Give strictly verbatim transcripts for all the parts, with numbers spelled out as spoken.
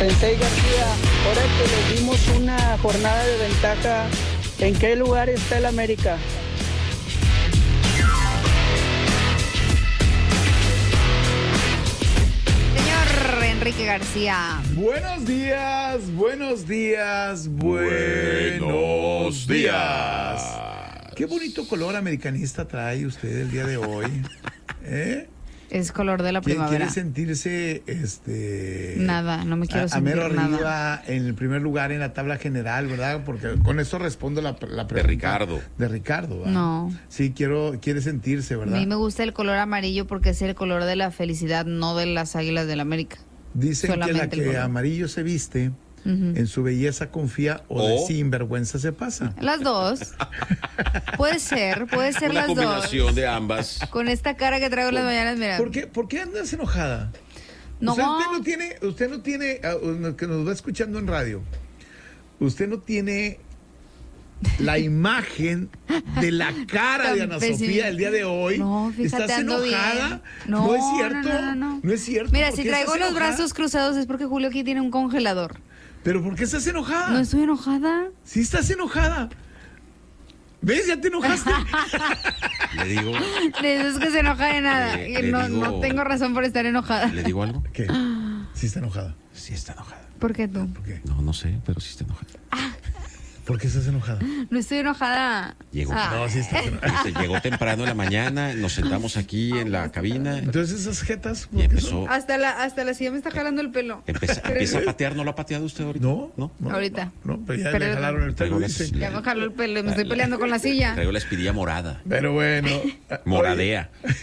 Sensei García, ahora que le dimos una jornada de ventaja, ¿en qué lugar está el América? Señor Enrique García. Buenos días, buenos días, buenos, buenos días. Qué bonito color americanista trae usted el día de hoy. ¿Eh? Es color de la primavera. ¿Quiere sentirse, este... Nada, no me quiero a, sentir a mero nada. arriba, en el primer lugar en la tabla general, ¿verdad? Porque con eso respondo la, la pregunta. De Ricardo. De Ricardo, ¿verdad? No. Sí, quiero, quiere sentirse, A ¿verdad? mí me gusta el color amarillo porque es el color de la felicidad, no de las Águilas del América. Dicen que la Solamente el que color. amarillo se viste, Ujú. en su belleza confía o de O- sinvergüenza se pasa. Las dos. Puede ser, puede ser Una las combinación dos. de ambas. Con esta cara que traigo en las mañanas, mira. ¿Por qué, ¿Por qué andas enojada? No. O sea, usted no tiene, usted no tiene, uh, que nos va escuchando en radio, usted no tiene la imagen de la cara de Tan Ana pésimo. Sofía el día de hoy. No, fíjate, ¿Estás ando enojada? bien. No, es cierto. No, no, no. No es cierto. Mira, ¿Por si qué traigo estás los enojada? brazos cruzados es porque Julio aquí tiene un congelador. ¿Pero por qué estás enojada? No estoy enojada. Sí estás enojada. ¿Ves? Ya te enojaste. Le digo, De eso es que se enoja de nada. Le- Y le no, digo- no tengo razón por estar enojada. ¿le digo algo? ¿Qué? Sí está enojada. Sí está enojada. ¿Por qué tú? ¿Por qué? No, no sé, pero sí está enojada. ¿Por qué estás enojada? No estoy enojada. Llegó. Ah. No, sí estás enojada. Se llegó temprano en la mañana, nos sentamos aquí en la cabina. Entonces esas jetas, Y ¿por qué empezó, son? Hasta la, hasta la silla me está jalando el pelo. empieza, empieza a patear. ¿No lo ha pateado usted ahorita? No, ¿No? no, Ahorita. No, pero ya Pero- le jalaron el Traigo pelo, las- dice. Ya me jaló el pelo y me La- estoy la- peleando con la silla. Traigo la espinilla morada. Pero bueno. Moradea. Oye,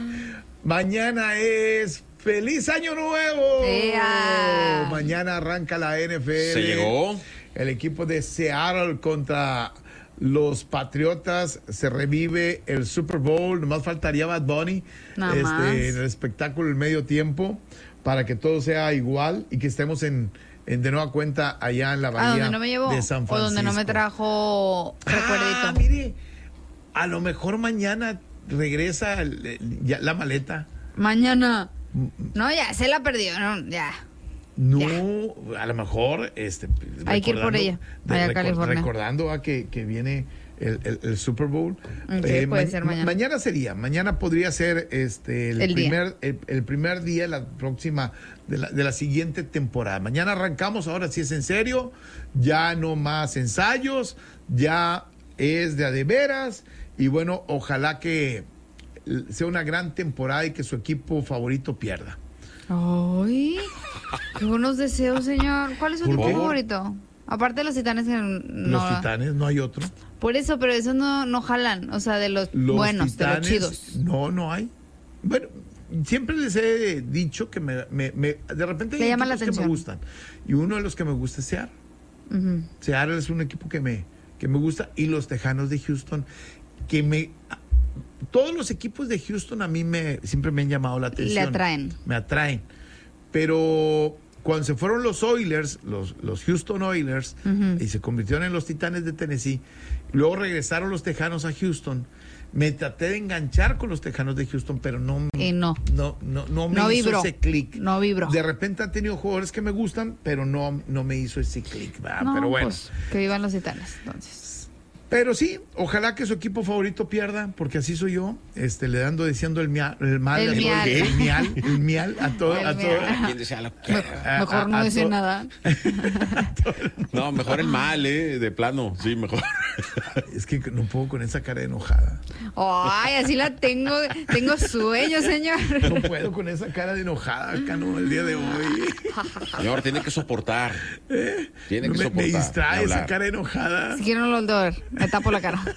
mañana es Feliz Año Nuevo. ¡Ea! Mañana arranca la N F L. Se llegó. El equipo de Seattle contra los Patriotas. Se revive el Super Bowl. Nomás faltaría Bad Bunny Nada este, más. en el espectáculo el medio tiempo para que todo sea igual y que estemos en, en de nueva cuenta allá en la ¿A bahía donde no me llevó? de San O Francisco. donde no me trajo recuerdito. Ah, mire, a lo mejor mañana regresa el- el- ya la maleta. Mañana. No, ya, se la perdió, no, ya. No, a lo mejor este Hay que ir por recordando- ella, de- allá a recor- California. recordando a que, que viene el, el- el Super Bowl. Ok, puede ser mañana. Mañana sería, mañana podría ser este el, El día. primer el, el primer día de la próxima de la, de la siguiente temporada. Mañana arrancamos, ahora sí es en serio, ya no más ensayos, ya es de a de veras y bueno, ojalá que sea una gran temporada y que su equipo favorito pierda. Ay, qué buenos deseos, señor. ¿Cuál es su ¿Por equipo qué? favorito? Aparte de los titanes que no. Los Titanes, no hay otro. Por eso, pero esos no, no jalan. O sea, de los, Los buenos, Titanes, de los chidos. No, no hay. Bueno, siempre les he dicho que me, me- me- de repente hay Le llama la equipos que me atención. gustan. Y uno de los que me gusta es Seattle. Ujú. Seattle es un equipo que me, que me gusta. Y los Tejanos de Houston, que me... Todos los equipos de Houston a mí me siempre me han llamado la atención. Le atraen. Me atraen. Pero cuando se fueron los Oilers, los, los Houston Oilers, Ujú. y se convirtieron en los Titanes de Tennessee, luego regresaron los Tejanos a Houston, me traté de enganchar con los Tejanos de Houston, pero no, Y no. no, no, no me No hizo vibró. ese clic. No vibró. De repente han tenido jugadores que me gustan, pero no, no me hizo ese clic, ¿verdad? No, pero bueno. pues, que vivan los titanes, entonces. Pero sí, ojalá que su equipo favorito pierda, porque así soy yo, este, le dando diciendo el, mia- el mal, El a todo- mial. el mial, el mial a todo, El a todo. mial. ¿Quién desea lo que- Me- a- mejor a- no a decir to- nada. No, mejor el mal, ¿eh? De plano. Sí, mejor. Es que no puedo con esa cara de enojada. Ay, así la tengo. Tengo sueño, señor. No puedo con esa cara de enojada acá, no, el día de hoy. Señor, tiene que soportar. Tiene No que me, soportar. me distrae y esa hablar. cara enojada. Si quiero no lo volteo a ver. Me tapo la cara.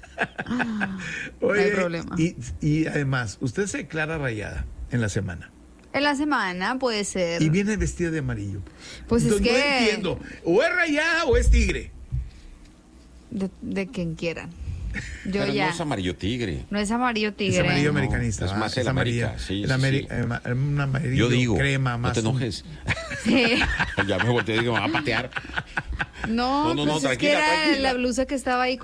Oye, hay problema. Y, y además, usted se declara rayada en la semana. En la semana puede ser. Y viene vestida de amarillo. Pues es Entonces, que. No entiendo. O es rayada o es tigre. De, de quien quieran. Yo Pero ya. no es amarillo tigre. No es amarillo tigre. Es amarillo No, americanista. es ¿va? más el amarilla. América, sí, El sí, Ameri- sí. eh, ma- un amarillo Yo digo, crema no más. te un- enojes. Sí. Ya me volteé y digo, me va a patear. No, No, no, no, pues es que tranquila, era tranquila. la blusa que estaba ahí